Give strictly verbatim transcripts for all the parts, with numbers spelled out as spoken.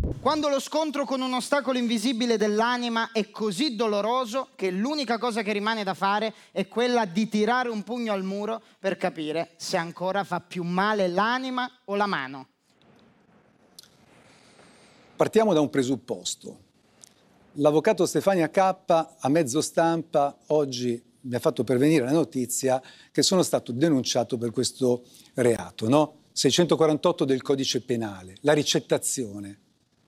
Quando lo scontro con un ostacolo invisibile dell'anima è così doloroso che l'unica cosa che rimane da fare è quella di tirare un pugno al muro per capire se ancora fa più male l'anima o la mano. Partiamo da un presupposto. L'avvocato Stefania K a mezzo stampa oggi mi ha fatto pervenire la notizia che sono stato denunciato per questo reato, no? seicentoquarantotto del codice penale, la ricettazione.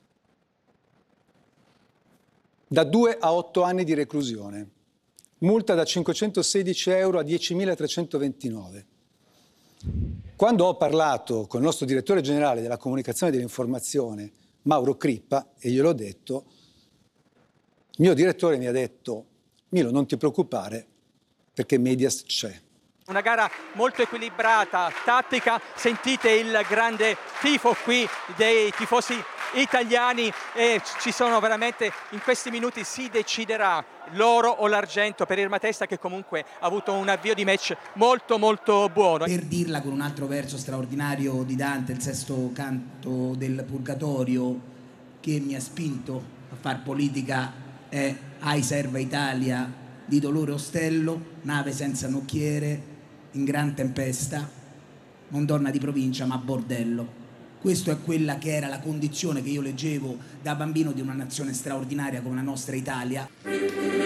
Da due a otto anni di reclusione, multa da cinquecentosedici euro a diecimilatrecentoventinove. Quando ho parlato con il nostro direttore generale della comunicazione e dell'informazione, Mauro Crippa, e gliel'ho detto, il mio direttore mi ha detto: Milo, non ti preoccupare, perché Medias c'è. Una gara molto equilibrata, tattica, sentite il grande tifo qui dei tifosi italiani e ci sono veramente, in questi minuti si deciderà l'oro o l'argento per il Matesta, che comunque ha avuto un avvio di match molto molto buono. Per dirla con un altro verso straordinario di Dante, il sesto canto del Purgatorio, che mi ha spinto a far politica è Ai serva Italia di Dolore Ostello, nave senza nocchiere, in gran tempesta, non donna di provincia ma bordello. Questo è quella che era la condizione che io leggevo da bambino di una nazione straordinaria come la nostra Italia.